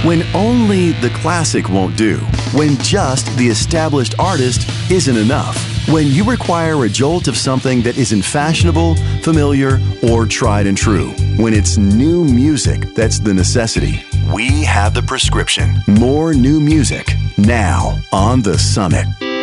When only the classic won't do. When just the established artist isn't enough. When you require a jolt of something that isn't fashionable, familiar, or tried and true. When it's new music that's the necessity. We have the prescription. More new music now on The Summit.